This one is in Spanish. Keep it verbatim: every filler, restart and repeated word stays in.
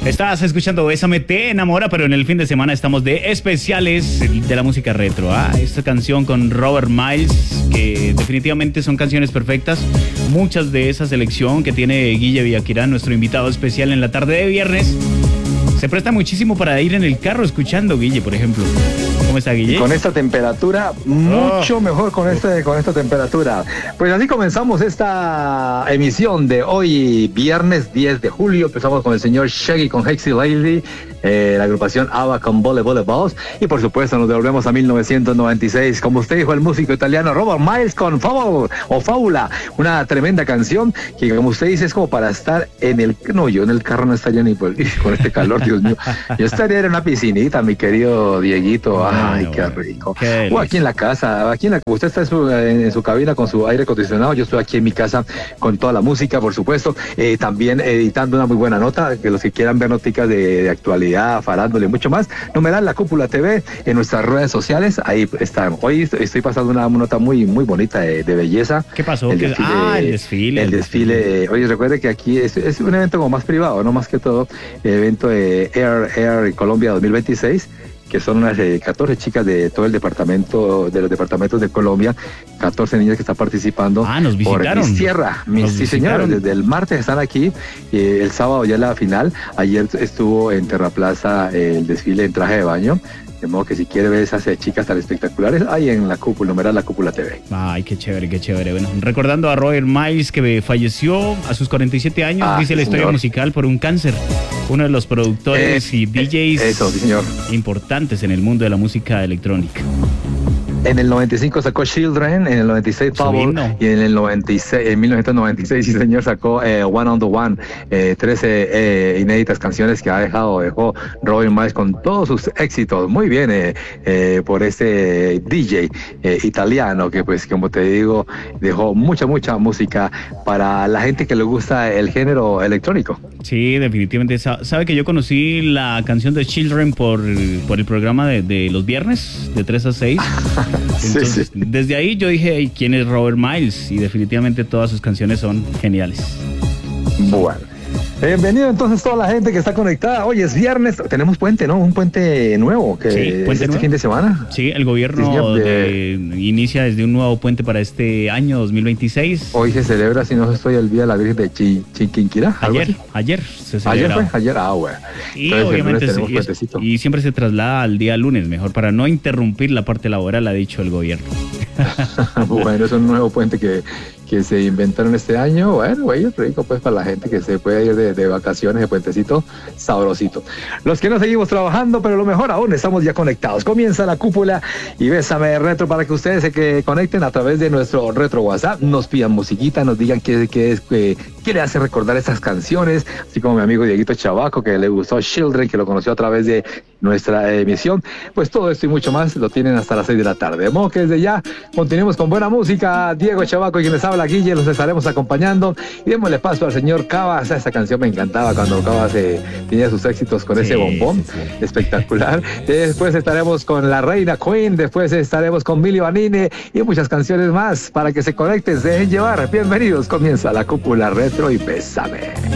Estás escuchando Bésame Te Enamora, pero en el fin de semana estamos de especiales de la música retro. Ah, esta canción con Robert Miles, que definitivamente son canciones perfectas. Muchas de esa selección que tiene Guille Villaquirán, nuestro invitado especial en la tarde de viernes, se presta muchísimo para ir en el carro escuchando, Guille, por ejemplo. ¿Cómo está, Guille? Y con esta temperatura, mucho oh. mejor con, este, con esta temperatura. Pues así comenzamos esta emisión de hoy, viernes diez de julio. Empezamos con el señor Shaggy con Hexy Lady, eh, la agrupación ABBA con Vole Vole Balls. Y por supuesto nos devolvemos a mil novecientos noventa y seis, como usted dijo, el músico italiano Robert Miles con Fable o Fábula. Una tremenda canción que, como usted dice, es como para estar en el... No, yo en el carro no estaría ni por, con este calor, Dios mío. Yo estaría en una piscinita, mi querido Dieguito. Ay, qué rico. Qué o aquí en la casa, aquí en la usted está en su, en su cabina con su aire acondicionado, yo estoy aquí en mi casa con toda la música, por supuesto, eh, también editando una muy buena nota, que los que quieran ver noticias de, de actualidad, farándole, mucho más, numeral La Cúpula T V en nuestras redes sociales, ahí están. Hoy estoy pasando una nota muy muy bonita de, de belleza. ¿Qué pasó? El desfile, ah, el desfile. El desfile. desfile. Oye, recuerde que aquí es, es un evento como más privado, no más que todo, el evento de Air, Air Colombia dos mil veintiséis, que son unas eh, catorce chicas de todo el departamento, de los departamentos de Colombia, catorce niñas que están participando. Ah, nos visitaron. Por Mis Tierra. Mis, sí, señores, desde el martes están aquí, eh, el sábado ya la final, ayer estuvo en Terraplaza eh, el desfile en traje de baño. De modo que si quiere ver esas eh, chicas tan espectaculares, ahí en la cúpula, numeral La Cúpula T V. Ay, qué chévere, qué chévere. Bueno, recordando a Robert Miles, que falleció a sus cuarenta y siete años, ah, dice sí, la historia señor. musical, por un cáncer. Uno de los productores eh, y D Js eh, eso, sí, señor. importantes en el mundo de la música electrónica. En el noventa y cinco sacó Children, en el noventa y seis Power, y en el noventa y seis, en mil novecientos noventa y seis, sí señor, sacó eh, One on the One, eh, trece eh, inéditas canciones que ha dejado, dejó Robert Miles con todos sus éxitos. Muy bien eh, eh, por este D J eh, italiano que, pues, como te digo, dejó mucha, mucha música para la gente que le gusta el género electrónico. Sí, definitivamente. Sabe que yo conocí la canción de Children por, por el programa de, de los viernes, de tres a seis. Entonces, sí, sí. Desde ahí yo dije, hey, ¿quién es Robert Miles? Y definitivamente todas sus canciones son geniales. Bueno. Bienvenido entonces toda la gente que está conectada. Hoy es viernes, tenemos puente, ¿no? Un puente nuevo que sí, puente es este nuevo. fin de semana. Sí, el gobierno sí, de... De, inicia desde un nuevo puente para este año dos mil veintiséis. Hoy se celebra, si no estoy, el Día de la Virgen de Chi, Chiquinquirá. Ayer, ayer se celebra. Ayer fue, ayer, ah, bueno. Y entonces, obviamente se, y, y siempre se traslada al día lunes, mejor para no interrumpir la parte laboral, ha dicho el gobierno. Bueno, es un nuevo puente que, que se inventaron este año. Bueno, güey, es rico pues para la gente que se puede ir de, de vacaciones, de puentecito, sabrosito. Los que no seguimos trabajando, pero lo mejor aún, estamos ya conectados. Comienza La Cúpula y Bésame Retro para que ustedes se que conecten a través de nuestro retro WhatsApp, nos pidan musiquita, nos digan qué, qué, qué, qué le hace recordar estas canciones, así como mi amigo Dieguito Chavaco, que le gustó Children, que lo conoció a través de nuestra emisión. Pues todo esto y mucho más lo tienen hasta las seis de la tarde. De modo que desde ya continuemos con buena música. Diego Chavaco y quien les habla, Guille, los estaremos acompañando y démosle paso al señor Cabas. Esa canción me encantaba cuando Cabas eh, tenía sus éxitos con sí, ese bombón sí, sí. espectacular. Después estaremos con la reina Queen, después estaremos con Milli Vanilli y muchas canciones más para que se conecten, se dejen llevar. Bienvenidos, comienza La Cúpula Retro y Bésame.